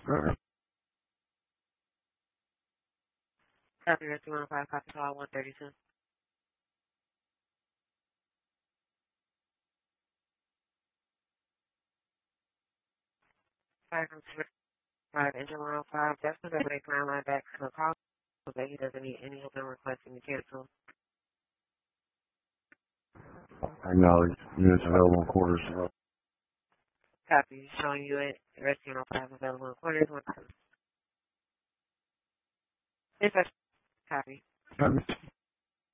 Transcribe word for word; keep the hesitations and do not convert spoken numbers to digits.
Alright. Copy rescue one oh five, copy call one thirty-two. Five from five, engine one oh five, that's the baseline line back to the call, but he doesn't need any open requesting to cancel. Acknowledge. Units available in quarters. Copy, showing you it, rescue one oh five available in quarters. One, two. It's a copy. Copy.